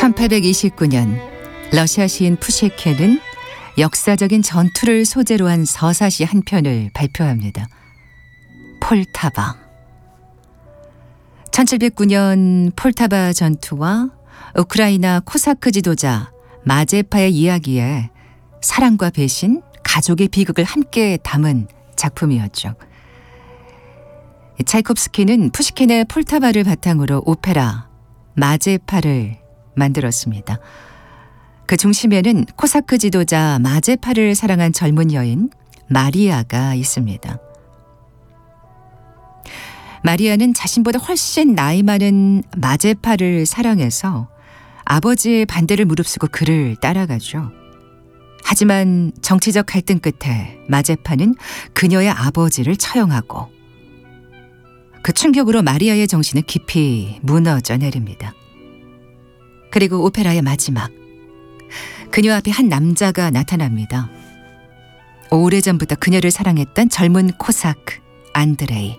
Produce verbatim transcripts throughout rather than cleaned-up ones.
천팔백이십구 년 러시아 시인 푸시킨은 역사적인 전투를 소재로 한 서사시 한 편을 발표합니다. 폴타바. 천칠백구 년 폴타바 전투와 우크라이나 코사크 지도자 마제파의 이야기에 사랑과 배신, 가족의 비극을 함께 담은 작품이었죠. 차이콥스키는 푸시킨의 폴타바를 바탕으로 오페라 마제파를 만들었습니다. 그 중심에는 코사크 지도자 마제파를 사랑한 젊은 여인 마리아가 있습니다. 마리아는 자신보다 훨씬 나이 많은 마제파를 사랑해서 아버지의 반대를 무릅쓰고 그를 따라가죠. 하지만 정치적 갈등 끝에 마제파는 그녀의 아버지를 처형하고 그 충격으로 마리아의 정신은 깊이 무너져 내립니다. 그리고 오페라의 마지막, 그녀 앞에 한 남자가 나타납니다. 오래전부터 그녀를 사랑했던 젊은 코사크 안드레이.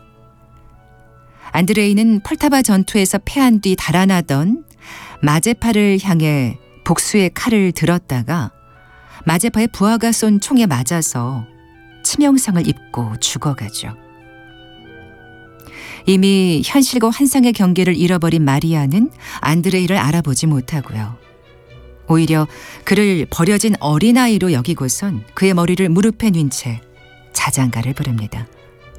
안드레이는 폴타바 전투에서 패한 뒤 달아나던 마제파를 향해 복수의 칼을 들었다가 마제파의 부하가 쏜 총에 맞아서 치명상을 입고 죽어가죠. 이미 현실과 환상의 경계를 잃어버린 마리아는 안드레이를 알아보지 못하고요. 오히려 그를 버려진 어린아이로 여기고선 그의 머리를 무릎에 쥔 채 자장가를 부릅니다.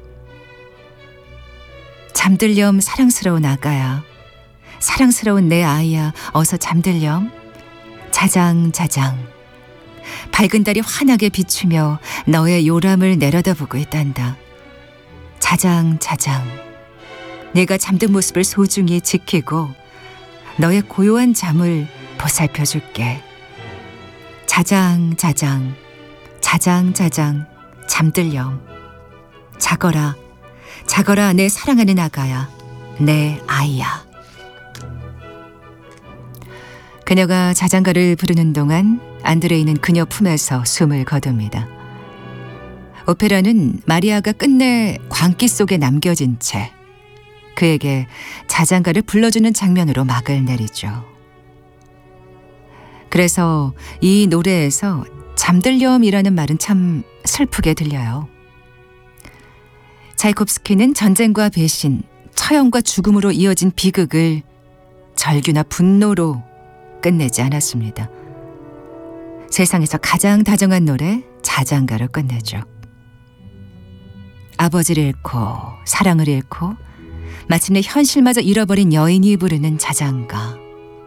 잠들렴 사랑스러운 아가야, 사랑스러운 내 아이야, 어서 잠들렴. 자장 자장, 밝은 달이 환하게 비추며 너의 요람을 내려다보고 있단다. 자장 자장, 내가 잠든 모습을 소중히 지키고 너의 고요한 잠을 보살펴 줄게. 자장 자장, 자장 자장, 잠들렴. 자거라, 자거라 내 사랑하는 아가야, 내 아이야. 그녀가 자장가를 부르는 동안 안드레이는 그녀 품에서 숨을 거둡니다. 오페라는 마리아가 끝내 광기 속에 남겨진 채 그에게 자장가를 불러주는 장면으로 막을 내리죠. 그래서 이 노래에서 잠들렴이라는 말은 참 슬프게 들려요. 차이콥스키는 전쟁과 배신, 처형과 죽음으로 이어진 비극을 절규나 분노로 끝내지 않았습니다. 세상에서 가장 다정한 노래 자장가로 끝내죠. 아버지를 잃고 사랑을 잃고 마침내 현실마저 잃어버린 여인이 부르는 자장가.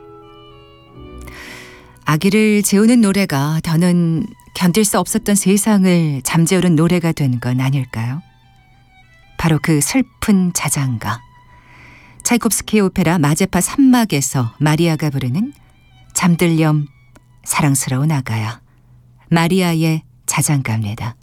아기를 재우는 노래가 더는 견딜 수 없었던 세상을 잠재우는 노래가 된 건 아닐까요? 바로 그 슬픈 자장가. 차이콥스키의 오페라 마제파 삼 막에서 마리아가 부르는 잠들렴 사랑스러운 아가야, 마리아의 자장가입니다.